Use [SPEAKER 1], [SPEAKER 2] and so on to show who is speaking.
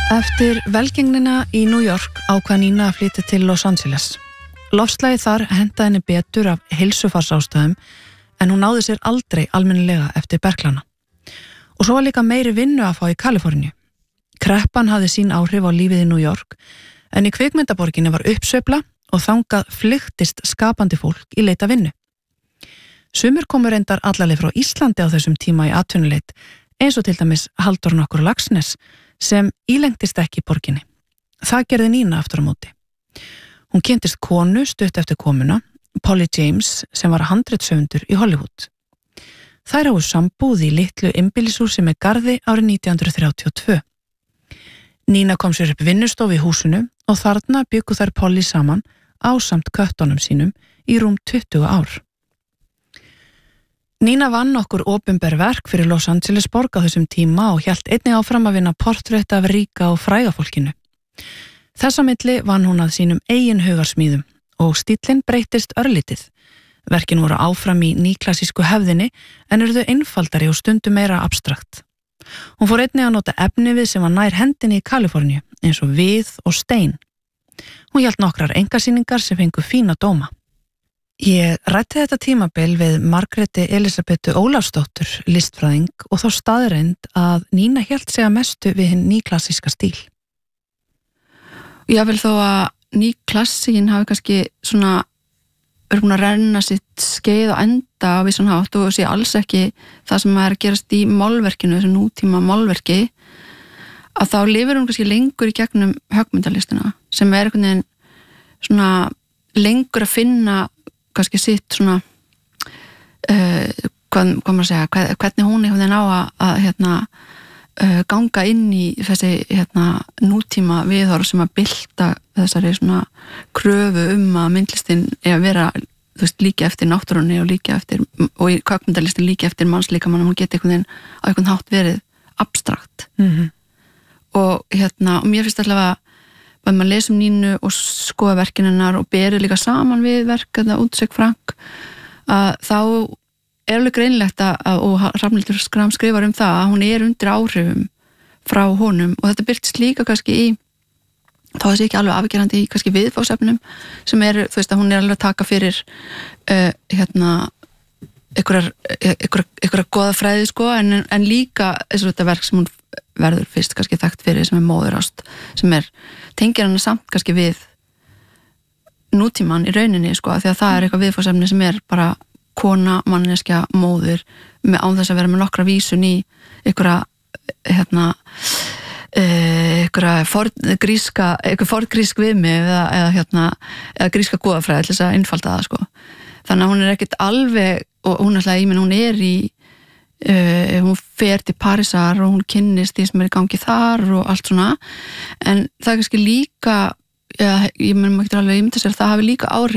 [SPEAKER 1] Eftir velgengnina í New York ákvað Nína að flytja til Los Angeles. Loftslagið þar hentaði henni betur af heilsufarsástæðum en hún náði sér aldrei almennilega eftir berklana. Og svo var líka meiri vinnu að fá í Kaliforníu. Kreppan hafði sín áhrif á lífið í New York en í kvikmyndaborginni var uppsveifla og þangað flykktist skapandi fólk í leita vinnu. Sumir komu reyndar allarleið frá Íslandi á þessum tíma í atvinnuleit eins og til dæmis Halldór nokkur Laxness sem ílengdist ekki í borginni. Það gerði Nína aftur á móti. Hún kynntist konu stutt eftir komuna, Polly James, sem var handritshöfundur í Hollywood. Þær hafa sambúð í litlu einbýlishúsi með garði árið 1932. Nína kom sér upp vinnustofu í húsinu og þarna bjuggu þær Polly saman ásamt köttunum sínum í rúm 20 ár. Nína vann nokkur opinber verk fyrir Los Angeles borg á þessum tíma og hélt einnig áfram að vinna portrétt af ríka og fræga fólkinu. Þessa milli vann hún að sínum eigin hugarsmíðum og stíllinn breyttist örlítið. Verkin voru áfram í nýklassísku hefðinni en urðu einfaldari og stundum meira abstrakt. Hún fór einnig að nota efnivið sem var nær hendinni í Kaliforníu eins og við og stein. Hún hélt nokkrar einkasýningar sem fengu fína dóma. Ég ræddi þetta tímabil við Margréti Elísabetu Ólafsdóttur, listfræðing, og þá staðreynd að Nína hélt sig að mestu við hinn nýklassíska stíl.
[SPEAKER 2] Ég vil þó að nýklassíkin hafi kannski svona verið búin að renna sitt skeið og enda á vissan hátt og sé alls ekki það sem er að gerast í málverkinu, þessu nútíma málverki, að þá lifir hún kannski lengur í gegnum höggmyndalistina sem er einhvern veginn svona lengur að finna kannski sitt svona hvað maður segja, hvernig hún einhvern veginn á að ganga inn í þessi nútíma viðhorf sem að bylta þessari svona kröfu að myndlistin er að vera líka eftir náttúrunni og líka eftir, og í höggmyndalistin líka eftir mannslíkamann, hún geti einhvern veginn á einhvern hátt verið abstrakt. Og og mér finnst allavega að maður lesum Nínu og skoða verkin hennar og berið líka saman við verk þetta Útsegg Frank, að þá er alveg greinlegt og Hrafnhildur Schram skrifar það að hún er undir áhrifum frá honum og þetta birtist líka kannski í, þá þessi ekki alveg afgerandi í kannski viðfangsefnum sem er, þú veist að hún er alveg að taka fyrir einhverja goðafræði sko, en líka þessu þetta verk sem hún verður fyrst kannski þekkt fyrir sem er Móðurást, sem tengir hana samt kannski við nútíman í rauninni sko, því að það er eitthvað viðfangsefni sem er bara kona, manneskja, móðir með án þess að vera með nokkra vísun í einhverja forngrísk viðmið eða gríska goðafræði til þess að einfalda það sko. Þannig að hún er ekkert alveg, og hún er í hún fer til Parísar og hún kynnist því sem er í gangi þar og allt svona, en það er kannski líka ég mun ekki alveg ímynda sér að það hafi líka áhrif